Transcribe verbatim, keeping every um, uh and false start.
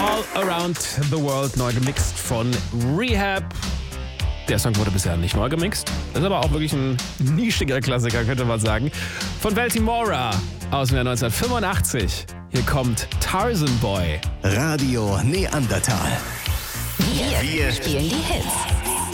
All Around the World, neu gemixt von Rehab. Der Song wurde bisher nicht neu gemixt, ist aber auch wirklich ein nischiger Klassiker, könnte man sagen. Von Baltimora aus dem Jahr neunzehnhundertfünfundachtzig. Hier kommt Tarzan Boy. Radio Neandertal. Wir, Wir spielen die Hits.